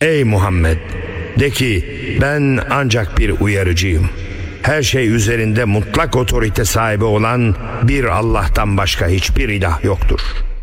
Ey Muhammed! De ki, ben ancak bir uyarıcıyım. Her şey üzerinde mutlak otorite sahibi olan bir Allah'tan başka hiçbir ilah yoktur.